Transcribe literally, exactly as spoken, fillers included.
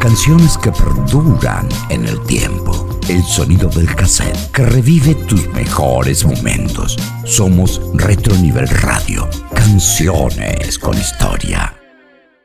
Canciones que perduran en el tiempo. El sonido del cassette que revive tus mejores momentos. Somos Retro Nivel Radio. Canciones con historia.